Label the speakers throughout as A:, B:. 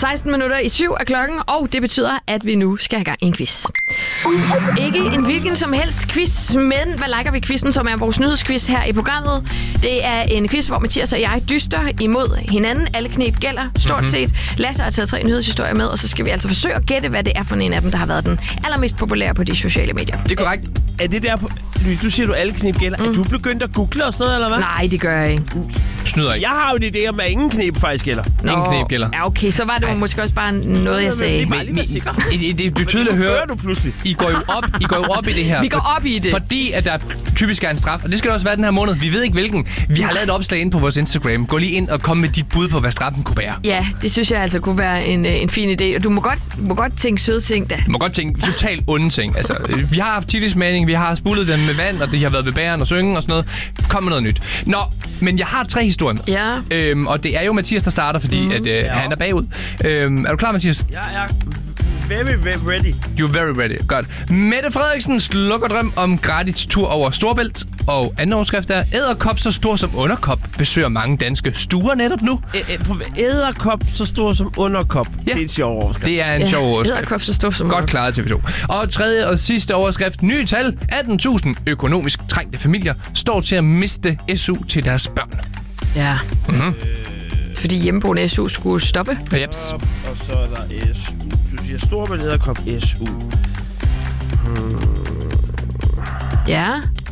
A: 7:16 er klokken, og det betyder, at vi nu skal have gang i en quiz. Ikke en hvilken som helst quiz, men hvad liker vi quizzen, som er vores nyhedsquiz her i programmet. Det er en quiz, hvor Mathias og jeg dyster imod hinanden. Alle knep gælder, stort set. Lasse har taget 3 nyhedshistorier med, og så skal vi altså forsøge at gætte, hvad det er for en af dem, der har været den allermest populære på de sociale medier.
B: Det er korrekt.
C: Er det derfor... Du siger, du alle knep gælder. Er du begyndt at google og sådan noget, eller hvad?
A: Nej, det gør jeg ikke.
B: Snyder ikke.
C: Jeg har jo en idé om, at ingen knep faktisk gælder.
B: Ingen knep gælder.
A: Ja, okay, så var det måske også bare noget, jeg sagde.
B: Det er tydeligt at høre.
C: Du pludselig.
B: I går jo op i det her.
A: Vi går op i det.
B: Fordi at der typisk er en straf, og det skal det også være den her måned. Vi ved ikke hvilken. Vi har lavet et opslag inde på vores Instagram. Gå lige ind og kom med dit bud på, hvad straffen kunne være.
A: Ja, det synes jeg altså kunne være en fin idé. Og du må godt tænke søde ting, da.
B: Du må godt tænke totalt onde ting. Altså, vi har haft chili-smagning, vi har spullet dem med vand, og det har været ved bæren og synge og sådan noget. Kom med noget nyt. Nå, men jeg har 3 historier med.
A: Ja.
B: Og det er jo Mathias, der starter, fordi han er bagud. Er du klar, Mathias?
C: Jeg er very, very ready.
B: You're very ready. Godt. Mette Frederiksen slukker drøm om gratis tur over Storebælt. Og anden overskrift er, edderkop så stor som underkop besøger mange danske stuer netop nu.
C: Edderkop så stor som underkop.
B: Ja.
C: Det er en sjov overskrift.
B: Det er en sjov overskrift.
A: Edderkop så stor som
B: Godt klaret, TV2. Og tredje og sidste overskrift. Nye tal. 18.000 økonomisk trængte familier står til at miste SU til deres børn.
A: Ja. Fordi hjemmeboende SU skulle stoppe.
B: Jeps.
C: Og så er der SU. Du siger Storebælt, edderkop, SU.
A: Ja.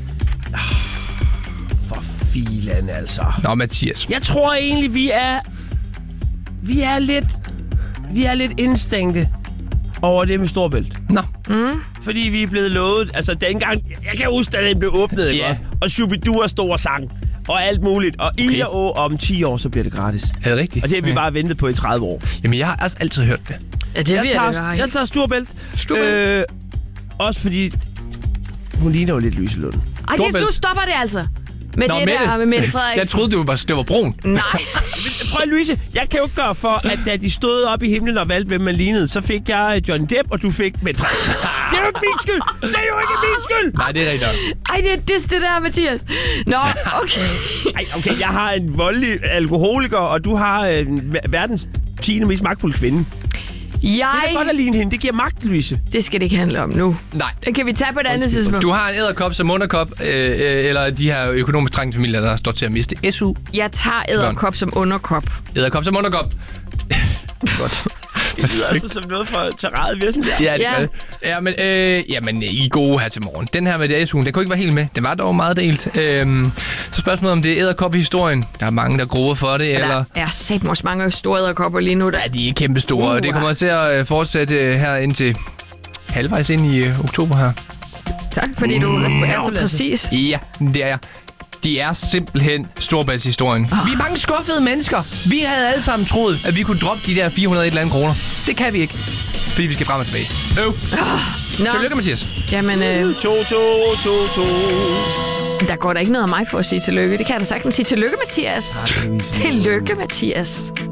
C: For filan, altså.
B: Nå, Mathias.
C: Jeg tror egentlig, vi er lidt indstængte over det med Storebælt.
B: Nå.
C: Fordi vi er blevet lovet, altså dengang, jeg kan huske, da den blev åbnet, ikke? Og Shubidua stod og sang, og alt muligt. Og i og om 10 år, så bliver det gratis.
B: Er det rigtigt?
C: Og det har vi bare ventet på i 30 år.
B: Jamen, jeg har altså altid hørt det.
A: Ja, det
C: jeg tager Storebælt. Også fordi, hun ligner jo lidt Louise-Lund.
A: Ej, nu stopper det altså. Med det der med Mette Frederiksen.
B: Jeg troede, det var brun.
A: Nej.
C: Prøv Louise, jeg kan jo ikke gøre for, at da de stod op i himlen og valgte, hvem man lignede, så fik jeg Johnny Depp, og du fik Mette Frederiksen. Det er jo ikke min skyld! Det er jo ikke min skyld!
B: Nej, det er rigtigt.
A: Ej, det der, Mathias. Nå, okay.
C: Ej, okay, jeg har en voldelig alkoholiker, og du har verdens 10. mest magtfulde kvinde. Det er godt at ligne hende. Det giver magt, Louise.
A: Det skal det ikke handle om nu.
B: Nej.
A: Den kan vi tage på et andet tidspunkt.
B: Du har en edderkop som underkop, eller de her økonomisk trængte familier, der står til at miste SU.
A: Jeg tager edderkop som underkop.
B: Edderkop som underkop. Godt.
C: Det lyder altså som noget for Terrade Virsenberg.
B: Ja, det gør det. Ja, men, jamen, I er gode her til morgen. Den her med det SU'en, den kunne ikke være helt med. Den var dog meget delt. Så spørgsmålet om det er edderkop i historien. Der er mange, der gruer for det, eller...
A: Der er satmos mange store edderkopper lige nu.
B: Ja, de er kæmpe store. Det kommer til at fortsætte her indtil halvvejs ind i oktober her.
A: Tak, fordi du er så præcis.
B: Ja, det er jeg. De er simpelthen Storebæltshistorien. Vi er mange skuffede mennesker. Vi havde alle sammen troet, at vi kunne droppe de der 400 et eller andet kroner. Det kan vi ikke, fordi vi skal frem og tilbage. Tillykke, Mathias.
A: Jamen,
C: 2.
A: Der går der ikke noget af mig for at sige tillykke. Det kan jeg da sagtens sige. Tillykke, Mathias. Tillykke, Mathias.